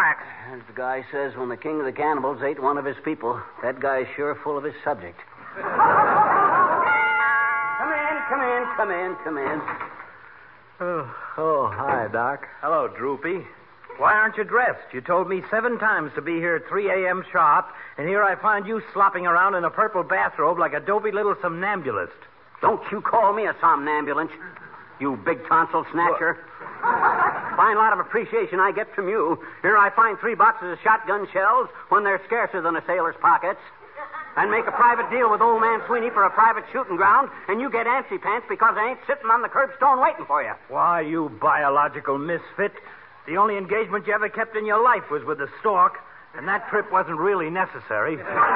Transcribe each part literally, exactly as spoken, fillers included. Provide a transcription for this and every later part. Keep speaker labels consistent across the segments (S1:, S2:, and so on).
S1: wax.
S2: As the guy says, when the king of the cannibals ate one of his people, that guy's sure full of his subject. Come in, come in, come in, come in.
S3: Oh, oh, hi, Doc.
S1: Hello, Droopy. Why aren't you dressed? You told me seven times to be here at three a.m. sharp, and here I find you slopping around in a purple bathrobe like a dopey little somnambulist.
S2: Don't you call me a somnambulance, you big tonsil snatcher. Fine lot of appreciation I get from you. Here I find three boxes of shotgun shells when they're scarcer than a sailor's pockets. And make a private deal with old man Sweeney for a private shooting ground, and you get antsy pants because I ain't sitting on the curbstone waiting for you.
S1: Why, you biological misfit. The only engagement you ever kept in your life was with the stork, and that trip wasn't really necessary.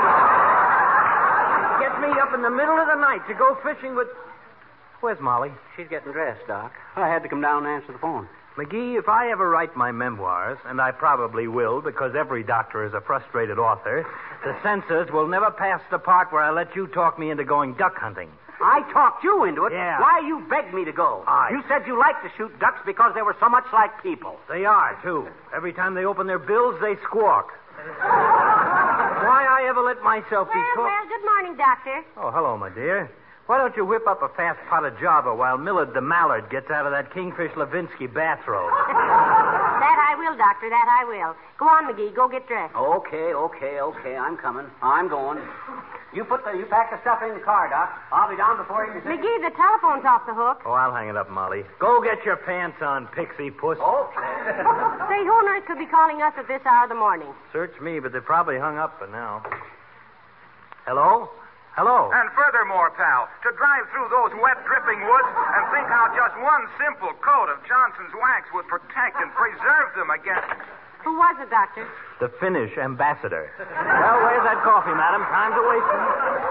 S1: Get me up in the middle of the night to go fishing with... Where's Molly?
S2: She's getting dressed, Doc. I had to come down and answer the phone.
S1: McGee, if I ever write my memoirs, and I probably will because every doctor is a frustrated author, the censors will never pass the part where I let you talk me into going duck hunting.
S2: I talked you into it.
S1: Yeah.
S2: Why you begged me to go?
S1: I...
S2: You said you liked to shoot ducks because they were so much like people.
S1: They are, too. Every time they open their bills, they squawk. Why I ever let myself be
S4: Well,
S1: taught...
S4: well, good morning, Doctor.
S1: Oh, hello, my dear. Why don't you whip up a fast pot of Java while Millard the Mallard gets out of that Kingfish Levinsky bathrobe?
S4: That I will, Doctor, that I will. Go on, McGee, go get dressed.
S2: Okay, okay, okay. I'm coming. I'm going. You put the you pack the stuff in the car, Doc. I'll be down before you can...
S4: McGee, the telephone's off the hook.
S1: Oh, I'll hang it up, Molly. Go get your pants on, pixie puss.
S2: Okay.
S4: Say, who on earth could be calling us at this hour of the morning?
S1: Search me, but they're probably hung up for now. Hello? Hello?
S5: And furthermore, pal, to drive through those wet, dripping woods and think how just one simple coat of Johnson's wax would protect and preserve them against...
S4: Who was it, Doctor?
S1: The Finnish ambassador. Well, where's that coffee, madam? Time's a wasting.